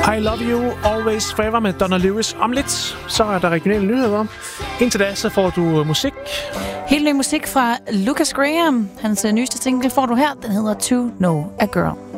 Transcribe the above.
I Love You, Always Forever med Donna Lewis. Om lidt, så er der regionale nyheder. Indtil da, så får du musik. Helt ny musik fra Lucas Graham. Hans nyeste single får du her. Den hedder To Know a Girl.